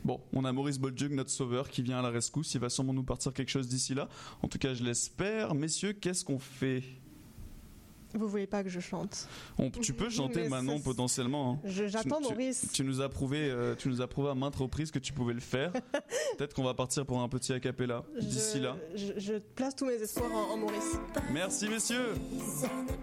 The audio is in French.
Bon, on a Maurice Bolduc, notre sauveur, qui vient à la rescousse. Il va sûrement nous partir quelque chose d'ici là. En tout cas, je l'espère. Messieurs, qu'est-ce qu'on fait ? Vous voulez pas que je chante? Tu peux chanter, Mais Manon, potentiellement. Hein. J'attends Maurice. Tu nous as prouvé à maintes reprises que tu pouvais le faire. Peut-être qu'on va partir pour un petit a cappella d'ici là. Je place tous mes espoirs en Maurice. Merci, messieurs.